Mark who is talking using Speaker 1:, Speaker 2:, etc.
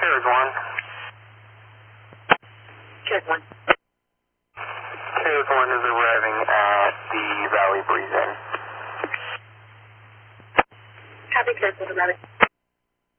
Speaker 1: Cares 1.
Speaker 2: Cares 1.
Speaker 1: Cares 1 is arriving at the Valley Breeze Inn.
Speaker 2: Copy, Cares 1 arriving.